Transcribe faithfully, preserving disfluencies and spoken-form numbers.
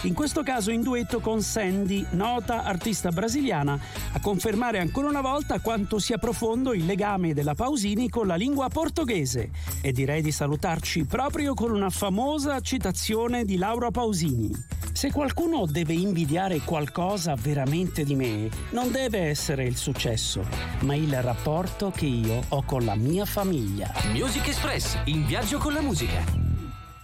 in questo caso in duetto con Sandy, nota artista brasiliana, a confermare ancora una volta quanto sia profondo il legame della Pausini con la lingua portoghese. E direi di salutarci proprio con una famosa citazione di Laura Pausini. Se qualcuno deve invidiare qualcosa veramente di me, non deve essere il successo, ma il rapporto che io ho con la mia famiglia. Music Express, in viaggio con la musica.